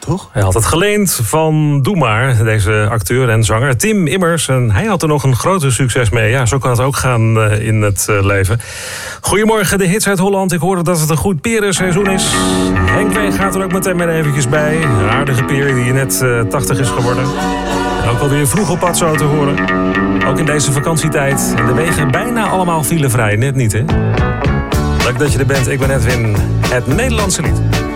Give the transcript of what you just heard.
toch? Hij had het geleend van Doe Maar, deze acteur en zanger Tim Immers. En hij had er nog een groter succes mee. Ja, zo kan het ook gaan in het leven. Goedemorgen, de hits uit Holland. Ik hoorde dat het een goed perenseizoen is. Henk Ween gaat er ook meteen maar eventjes bij. Een aardige peer die net 80 is geworden. En ook alweer vroeg op pad zo te horen. Ook in deze vakantietijd. En de wegen bijna allemaal filevrij. Net niet, hè? Leuk dat je er bent. Ik ben Edwin. Het Nederlandse lied.